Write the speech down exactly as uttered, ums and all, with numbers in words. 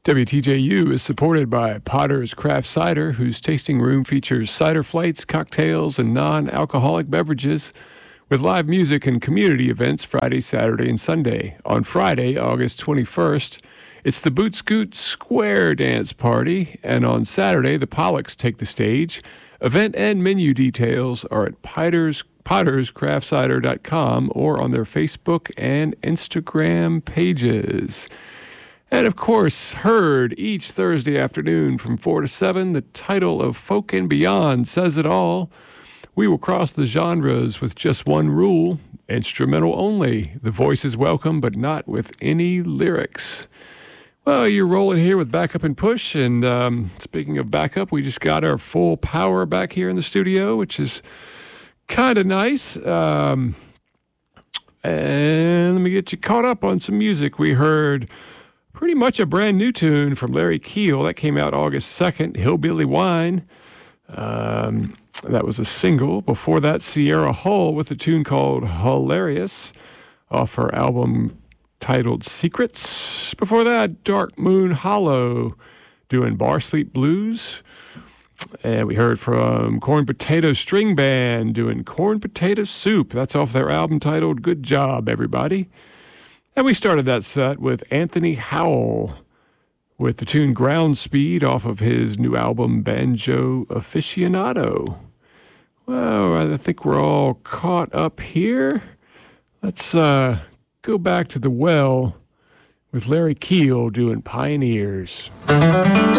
W T J U is supported by Potter's Craft Cider, whose tasting room features cider flights, cocktails, and non-alcoholic beverages, with live music and community events Friday, Saturday, and Sunday. On Friday, August twenty-first, it's the Boot Scoot Square Dance Party, and on Saturday, the Pollocks take the stage. Event and menu details are at Potter's, potters craft cider dot com or on their Facebook and Instagram pages. And of course, heard each Thursday afternoon from four to seven, the title of Folk and Beyond says it all. We will cross the genres with just one rule: instrumental only. The voice is welcome, but not with any lyrics. Well, you're rolling here with Backup and Push, and um, speaking of backup, we just got our full power back here in the studio, which is kind of nice. Um, and let me get you caught up on some music. We heard pretty much a brand new tune from Larry Keel. That came out August second, Hillbilly Wine. Um, that was a single. Before that, Sierra Hull with a tune called Hilarious off her album titled Secrets. Before that, Dark Moon Hollow doing Bar Sleep Blues. And we heard from Corn Potato String Band doing Corn Potato Soup. That's off their album titled Good Job, Everybody. And we started that set with Anthony Howell with the tune Ground Speed off of his new album Banjo Aficionado. Well, I think we're all caught up here. Let's uh, go back to the well with Larry Keel doing Pioneers.